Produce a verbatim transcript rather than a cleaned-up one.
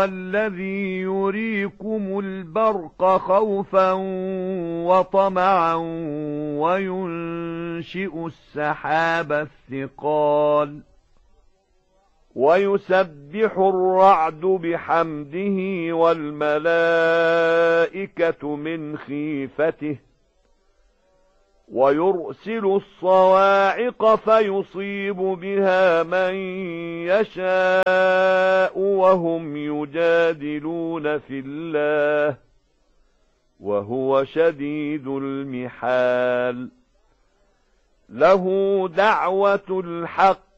وهو الذي يريكم البرق خوفا وطمعا وينشئ السحاب الثقال ويسبح الرعد بحمده والملائكة من خيفته ويرسل الصواعق فيصيب بها من يشاء وهم يجادلون في الله وهو شديد المحال له دعوة الحق